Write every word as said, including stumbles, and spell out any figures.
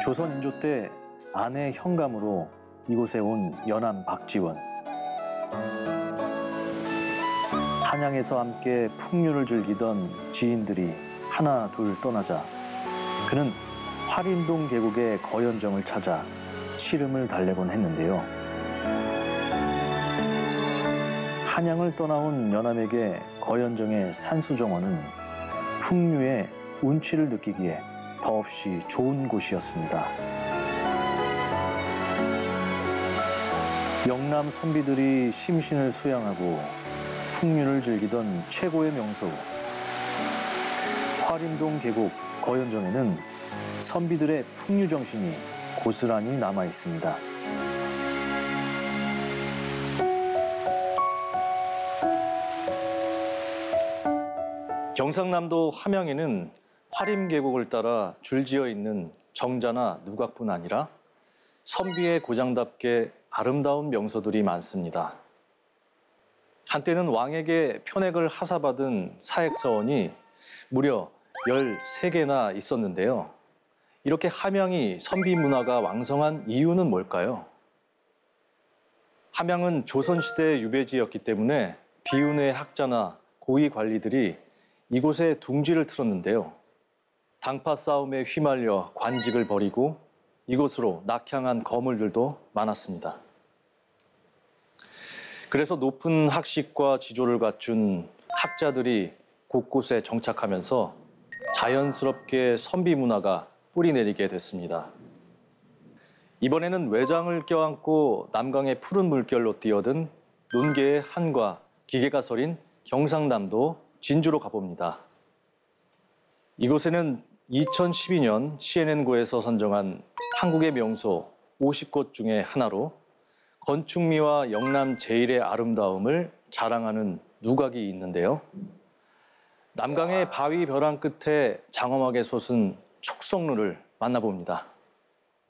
조선인조 때 아내 현감으로 이곳에 온 연암 박지원. 한양에서 함께 풍류를 즐기던 지인들이 하나 둘 떠나자 그는 화림동 계곡의 거연정을 찾아 시름을 달래곤 했는데요. 한양을 떠나온 연암에게 거연정의 산수정원은 풍류의 운치를 느끼기에 더없이 좋은 곳이었습니다. 영남 선비들이 심신을 수양하고 풍류를 즐기던 최고의 명소 화림동 계곡 거연정에는 선비들의 풍류 정신이 고스란히 남아 있습니다. 경상남도 함양에는 화림 계곡을 따라 줄지어 있는 정자나 누각뿐 아니라 선비의 고장답게 아름다운 명소들이 많습니다. 한때는 왕에게 편액을 하사받은 사액서원이 무려 열세 개나 있었는데요. 이렇게 함양이 선비 문화가 왕성한 이유는 뭘까요? 함양은 조선시대의 유배지였기 때문에 비운의 학자나 고위 관리들이 이곳에 둥지를 틀었는데요. 당파 싸움에 휘말려 관직을 버리고 이곳으로 낙향한 거물들도 많았습니다. 그래서 높은 학식과 지조를 갖춘 학자들이 곳곳에 정착하면서 자연스럽게 선비 문화가 뿌리내리게 됐습니다. 이번에는 외장을 껴안고 남강의 푸른 물결로 뛰어든 논개의 한과 기계가 서린 경상남도 진주로 가봅니다. 이곳에는 이천십이 년 씨엔엔고에서 선정한 한국의 명소 오십 곳 중에 하나로 건축미와 영남 제일의 아름다움을 자랑하는 누각이 있는데요. 남강의 바위 벼랑 끝에 장엄하게 솟은 촉성루를 만나봅니다.